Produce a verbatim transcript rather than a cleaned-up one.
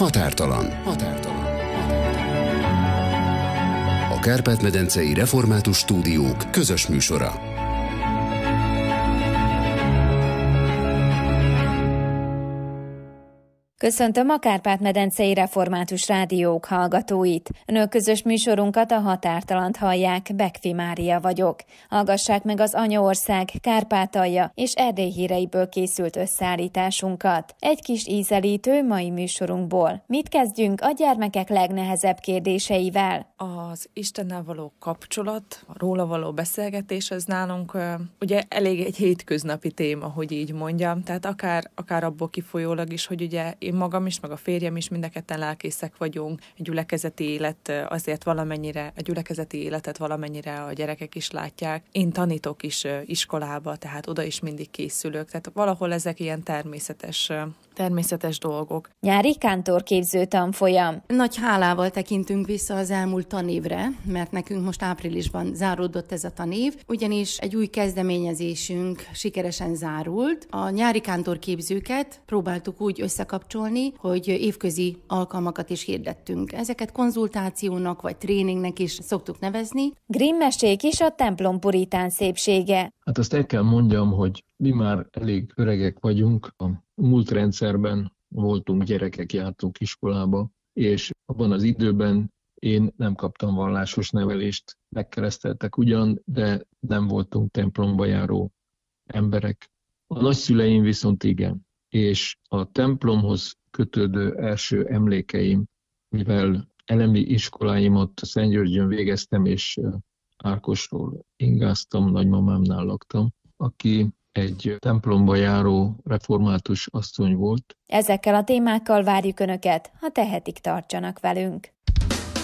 Határtalan. Határtalan. A Kárpát-medencei Református Stúdiók közös műsora. Köszöntöm a Kárpát-medencei Református Rádiók hallgatóit. Önök közös műsorunkat, a Határtalant hallják, Bekfi Mária vagyok. Hallgassák meg az Anyaország, Kárpátalja és Erdély híreiből készült összeállításunkat. Egy kis ízelítő mai műsorunkból. Mit kezdjünk a gyermekek legnehezebb kérdéseivel? Az Istennel való kapcsolat, a róla való beszélgetés, az nálunk ugye elég egy hétköznapi téma, hogy így mondjam. Tehát akár, akár abból kifolyólag is, hogy ugye én magam is, meg a férjem is mind a ketten lelkészek vagyunk. A gyülekezeti élet azért valamennyire, a gyülekezeti életet valamennyire a gyerekek is látják. Én tanítok is iskolába, tehát oda is mindig készülök. Tehát valahol ezek ilyen természetes, természetes dolgok. Nyári kántorképző tanfolyam. Nagy hálával tekintünk vissza az elmúlt tanévre, mert nekünk most áprilisban záródott ez a tanév, ugyanis egy új kezdeményezésünk sikeresen zárult. A nyári kántorképzőket próbáltuk úgy összekapcsolni, hogy évközi alkalmakat is hirdettünk. Ezeket konzultációnak vagy tréningnek is szoktuk nevezni. Grimm mesék is a templom puritán szépsége. Hát azt el kell mondjam, hogy mi már elég öregek vagyunk. A múlt rendszerben voltunk gyerekek, jártunk iskolába, és abban az időben én nem kaptam vallásos nevelést, megkereszteltek ugyan, de nem voltunk templomba járó emberek. A nagyszüleim viszont igen, és a templomhoz kötődő első emlékeim, mivel elemi iskoláimat Szentgyörgyön végeztem, és Ákosról ingáztam, nagymamámnál laktam, aki egy templomba járó református asszony volt. Ezekkel a témákkal várjuk Önöket, ha tehetik, tartsanak velünk.